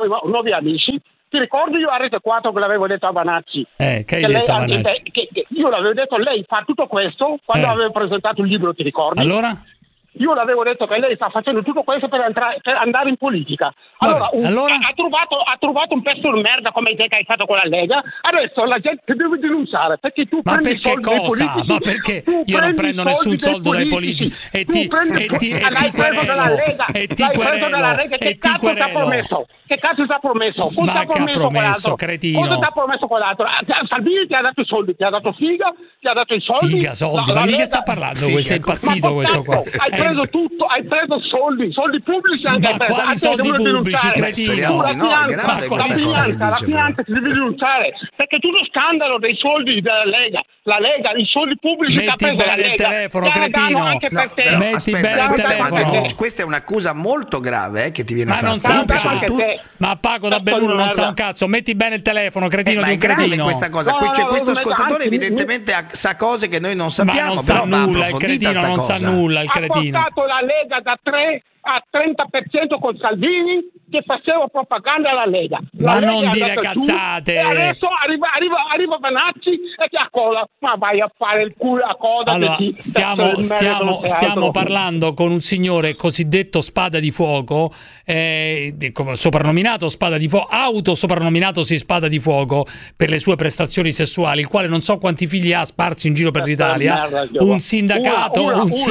nuovi amici. Ti ricordi io a Rete 4 che l'avevo detto a Vanacci? Che hai detto a Vanacci? Che io l'avevo detto, lei fa tutto questo quando avevo presentato il libro, ti ricordi? Allora? Io l'avevo detto che lei sta facendo tutto questo per andare in politica. Allora, ha trovato un pezzo di merda come te che hai fatto con la Lega. Adesso la gente ti deve denunciare perché tu prendi i soldi dai politici. Ma perché io non prendo nessun soldo dai politici e ti preso dalla Lega. Che cazzo ti ha promesso? Che cazzo ti ha promesso? Cosa ti ha promesso, cretino? Cosa ti ha promesso quell'altro? Salvini ti ha dato i soldi, ti ha dato figa, ti ha dato i soldi. Figa, soldi, ma di che sta parlando? Questo è impazzito questo qua. Hai preso tutto, hai preso soldi pubblici anche. Ma quali soldi pubblici, cretino? Speriamo di no, è grave questa cosa che la dice. finanza ti devi denunciare perché tu lo scandalo dei soldi della Lega, la Lega, i soldi pubblici che ha preso la Lega. Metti bene il telefono, cretino. Anche per te. Metti bene il telefono. Questa è un'accusa molto grave che ti viene fatta. Non sa un cazzo. Ma Paco da Belluno non sa un cazzo. Metti bene il telefono, cretino di un cretino. Ma è grave questa cosa. Qui c'è questo ascoltatore evidentemente sa cose che noi non sappiamo. Ma non sa nulla, il cretino non sa nulla, il cretino. Ha portato la Lega da 3 a 30% con Salvini che faceva propaganda alla Lega. Ma non dire cazzate. E adesso arriva Vanacci e ti accola. Ma vai a fare il culo a coda. Allora, stiamo parlando con un signore cosiddetto Spada di Fuoco, soprannominato Spada di Fuoco, autosoprannominatosi Spada di Fuoco per le sue prestazioni sessuali, il quale non so quanti figli ha sparsi in giro per l'Italia. Un sindacato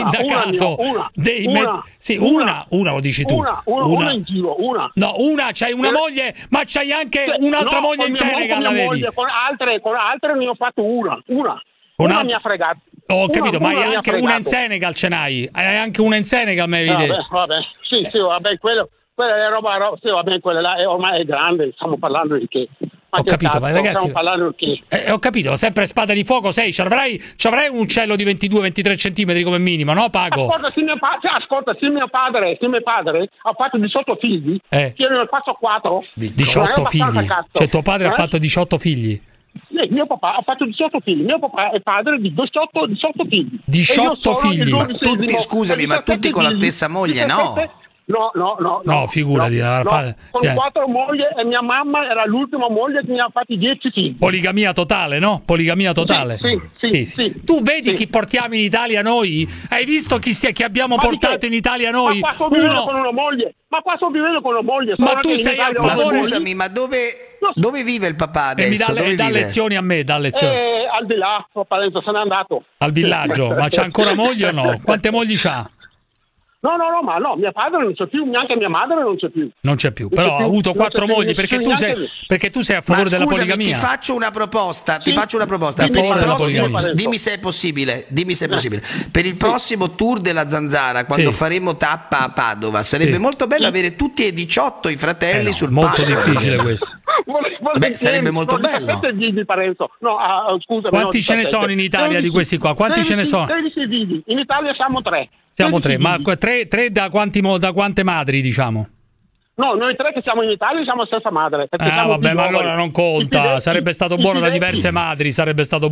una lo dici tu. Una in giro, una. No, c'hai una moglie, ma c'hai anche un'altra moglie in Senegal, con altre ne ho fatto una mi ha fregato. Ho capito, ma hai anche una in Senegal, ce n'hai? Hai anche una in Senegal, mi avevi detto. Vabbè, sì, vabbè, quella è roba, sì, vabbè, quella là ormai è grande, stiamo parlando di che. Ho capito, ma ragazzi, stiamo parlando di che? Ho capito, sempre Spada di Fuoco sei, c'avrai un uccello di 22-23 centimetri come minimo, no Paco? Ascolta, se mio padre ha fatto 18 figli, io ne ho fatto 4. 18 figli? Cioè tuo padre ha fatto 18 figli? Mio papà ha fatto 18 figli, mio papà è padre di 18 figli. 18 figli? Ma tutti, scusami, ma tutti con la stessa moglie, no? No, figurati. Con 4 mogli e mia mamma era l'ultima moglie che mi ha fatti 10 figli. Poligamia totale, no? Poligamia totale. Sì. Tu vedi chi portiamo in Italia noi? Hai visto chi abbiamo portato in Italia noi? Ma qua sto vivendo con una moglie. Ma tu sei a favore? Ma scusami, ma dove vive il papà adesso? Dà lezioni a me, dà lezioni. Al di là, papà se n'è andato. Al villaggio? Ma c'ha ancora moglie o no? Quante mogli c'ha? No, mio padre non c'è più, neanche mia madre non c'è più. Non c'è più, però ha avuto 4 mogli perché tu sei a favore della poligamia. Ti faccio una proposta. Dimmi se è possibile. Per il prossimo tour della Zanzara, quando faremo tappa a Padova, sarebbe molto bello avere tutti e 18 i fratelli sul molto palco. Molto difficile questo. Sarebbe molto bello. Quanti ce ne sono in Italia di questi qua? Quanti ce ne sono? 13 vivi. In Italia siamo 3. Siamo 3, ma 3 da quante madri, diciamo? No, noi 3 che siamo in Italia siamo la stessa madre. Vabbè, ma allora non conta. Sarebbe stato buono da diverse madri. Ascolta.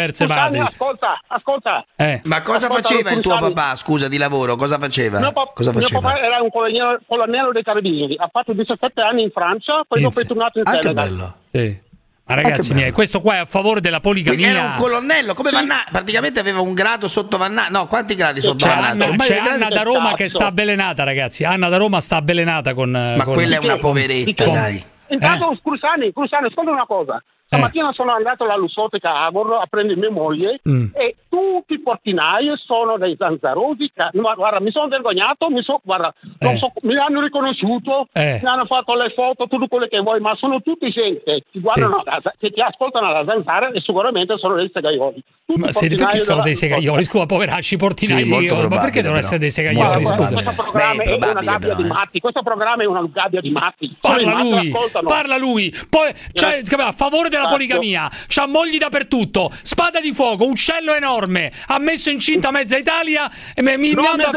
Ma cosa faceva il tuo papà, scusa, di lavoro? Cosa faceva? Mio papà era un colonnello dei carabinieri. Ha fatto 17 anni in Francia, poi dopo è tornato in Senegal. Che bello. Sì. Ma ragazzi miei, questo qua è a favore della poligamia. Quindi era un colonnello, come Vannacci, praticamente aveva un grado sotto Vannacci. No, quanti gradi sotto Vannacci? C'è Anna da Roma che sta avvelenata, ragazzi. Anna da Roma sta avvelenata con... Ma quella è una poveretta, dai. Intanto, Scrusani, ascolta una cosa. Stamattina sono andato alla Lusotica a prendere mia moglie e tutti i portinai sono dei zanzarosi. Guarda, mi sono vergognato, mi hanno riconosciuto, mi hanno fatto le foto, tutto quello che vuoi, ma sono tutti gente che ti guardano, che ti ascoltano alla zanzara e sicuramente sono dei segaioli. Ma perché sono dei segaioli? Scusa, poveracci portinai, ma perché devono essere dei segaioli? Questo programma è una gabbia di matti. Questo programma è una gabbia di matti. Parla lui. Poi, a favore della poligamia, c'ha mogli dappertutto, Spada di Fuoco, uccello enorme, ha messo incinta mezza Italia e mi manda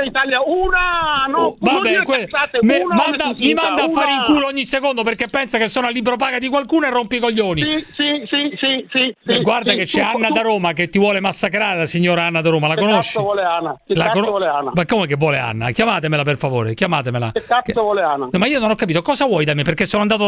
a fare in culo ogni secondo perché pensa che sono a libro paga di qualcuno e rompi i coglioni. Sì. Guarda che c'è Anna da Roma che ti vuole massacrare, la signora Anna da Roma, la conosci? Che cazzo vuole Anna? Ma come che vuole Anna? Chiamatemela per favore, chiamatemela. Che cazzo vuole Anna? Ma io non ho capito cosa vuoi da me perché sono andato